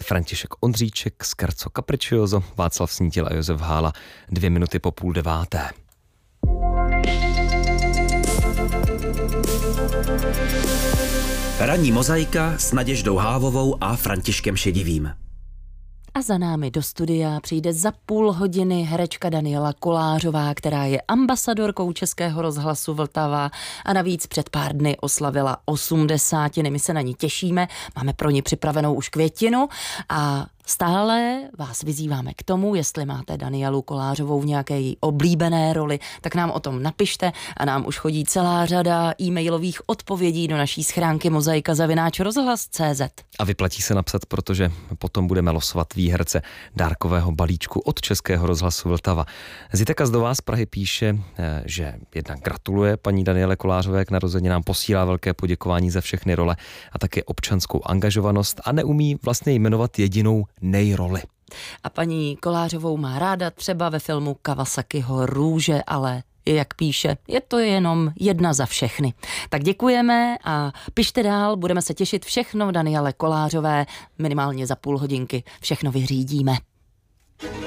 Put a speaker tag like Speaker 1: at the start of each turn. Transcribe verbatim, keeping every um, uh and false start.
Speaker 1: František Ondříček, Scherzo Capriccioso, Václav Snítil a Josef Hála dvě minuty po půl deváté.
Speaker 2: Ranní mozaika s Naděždou Hávovou a Františkem Šedivým.
Speaker 3: A za námi do studia přijde za půl hodiny herečka Daniela Kolářová, která je ambasadorkou Českého rozhlasu Vltava a navíc před pár dny oslavila osmdesátiny. My se na ní těšíme, máme pro ní připravenou už květinu a stále vás vyzýváme k tomu, jestli máte Danielu Kolářovou v nějaké její oblíbené roli, tak nám o tom napište a nám už chodí celá řada e-mailových odpovědí do naší schránky mozaika zavináč rozhlas tečka cé zet.
Speaker 1: A vyplatí se napsat, protože potom budeme losovat výherce dárkového balíčku od Českého rozhlasu Vltava. Zitka z Dová z Prahy píše, že jednak gratuluje paní Daniele Kolářové k narozeninám, posílá velké poděkování za všechny role a také občanskou angažovanost a neumí vlastně jmenovat jedinou nejroli.
Speaker 3: A paní Kolářovou má ráda třeba ve filmu Kawasakiho Růže, ale jak píše, je to jenom jedna za všechny. Tak děkujeme a pište dál, budeme se těšit všechno Daniele Kolářové, minimálně za půl hodinky všechno vyřídíme.